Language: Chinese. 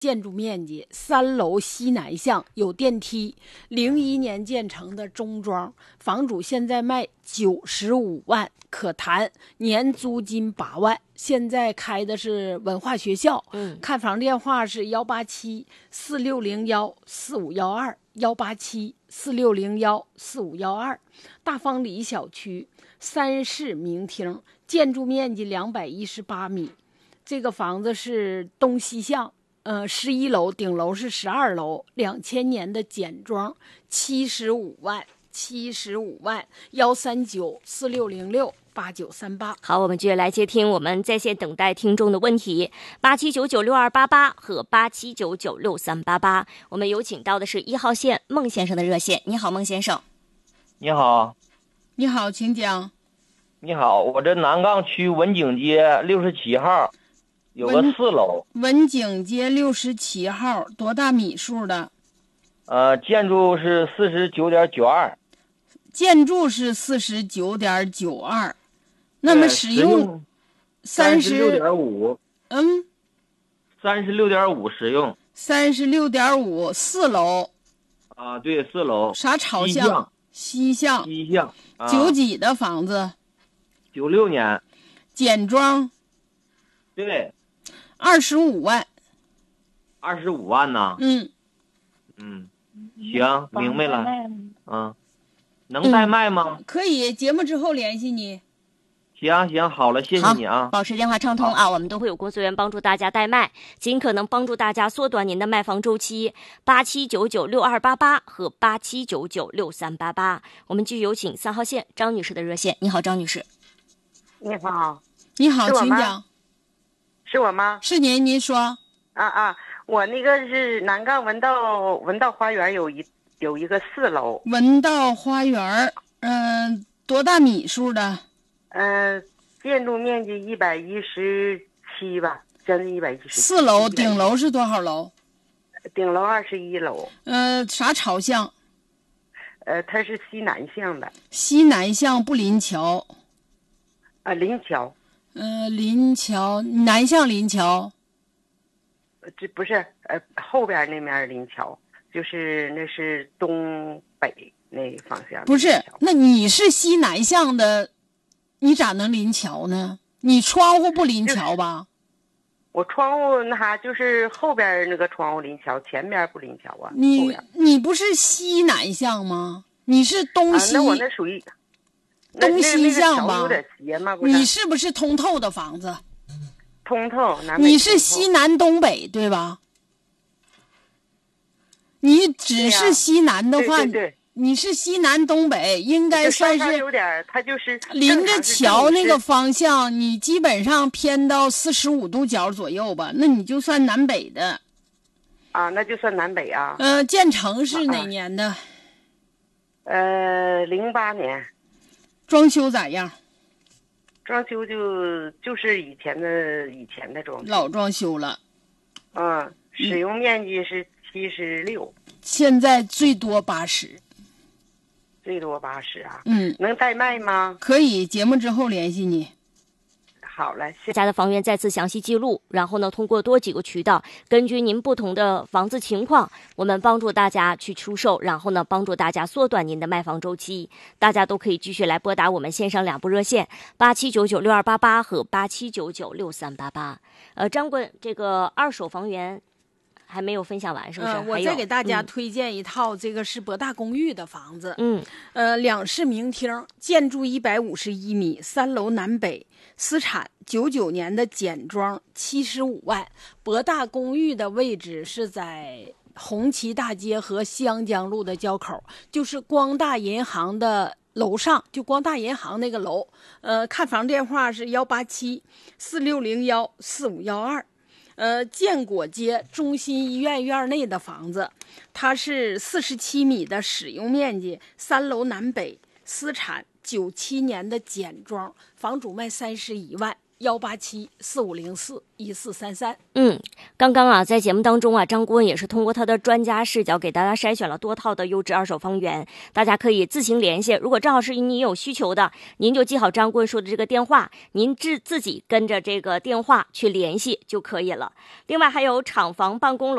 建筑面积3楼西南向，有电梯，01年建成的中装，房主现在卖95万，可谈，年租金8万。现在开的是文化学校。看房电话是18746014512，18746014512。大方里小区3室明厅，建筑面积218米。这个房子是东西向。11楼，顶楼是12楼，2000年的简装，75万，13946068938。 好，我们继续来接听我们在线等待听众的问题，87996288和87996388。我们有请到的是1号线孟先生的热线。你好，孟先生。 你好。 你好，请讲。 你好，我这南岗区文景街67号。有个4楼， 文景街67号，多大米数的？ 建筑是49.92。 建筑是49.92，那么使用 36.5。36.5实用。 36.5， 4楼。 啊，对，4楼。 啥朝向？西向。九几的房子 ？96年。 简装。 对。 25万。 25万呢？行，明白了。能代卖吗？ 可以，节目之后联系你。 行，好了，谢谢你啊。 保持电话畅通啊，我们都会有工作人员帮助大家代卖，尽可能帮助大家缩短您的卖房周期。87996288和87996388。我们继续有请3号线张女士的热线。你好，张女士。 你好。 你好，请讲。 是我吗？ 是您，您说。 我那个是南岗文道花园有一个4楼。 文道花园，多大米数的？ 建筑面积117吧，将近117。 4楼，顶楼是多少楼？ 顶楼21楼。 啥朝向？ 它是西南向的。 西南向不临桥。 临桥。 临桥，南向临桥。 这不是后边那面临桥，就是那是东北那方向。 不是，那你是西南向的，你咋能临桥呢？你窗户不临桥吧？ 我窗户那啥就是后边那个窗户临桥，前边不临桥啊。 你不是西南向吗？你是东西。 那我那属于东西向吧？ 有点斜吗？ 你是不是通透的房子？ 通透，南北。 你是西南东北对吧？你只是西南的话， 对， 你是西南东北，应该算是有点，它就是临着桥那个方向，你基本上偏到45度角左右吧，那你就算南北的。 那就算南北啊。 建成是哪年的 ？08年。 装修咋样？ 装修就是以前的装修， 老装修了。 使用面积是76， 现在最多80。 最多80啊？ 能代卖吗？ 可以，节目之后联系你。 好了，谢谢。 家的房源再次详细记录，然后呢，通过多几个渠道，根据您不同的房子情况，我们帮助大家去出售，然后呢，帮助大家缩短您的卖房周期。大家都可以继续来拨打我们线上2部热线，87996288和87996388。张棍，这个2手房源还没有分享完，是不是？ 我再给大家推荐一套，这个是博大公寓的房子。2室明厅，建筑151米，3楼南北，私产，99年的简装，75万。博大公寓的位置是在红旗大街和湘江路的交口，就是光大银行的楼上，就光大银行那个楼。看房电话是18746014512。建国街中心医院院内的房子，它是47米的使用面积，3楼南北，私产，97年的简装，房主卖31万 187-4504-1433。 刚刚啊，在节目当中啊，张顾问也是通过他的专家视角给大家筛选了多套的优质二手房源，大家可以自行联系。如果正好是你有需求的，您就记好张顾问说的这个电话，您自己跟着这个电话去联系就可以了。另外还有厂房办公楼